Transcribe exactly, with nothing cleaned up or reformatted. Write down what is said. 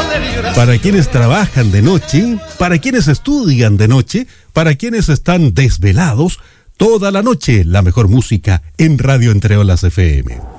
Para quienes trabajan de noche, para quienes estudian de noche, para quienes están desvelados, toda la noche la mejor música en Radio Entre Olas F M.